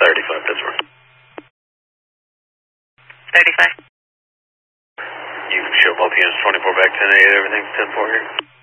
35, that's right. 35. You show both units 24 back 10-8, everything's 10-4 here.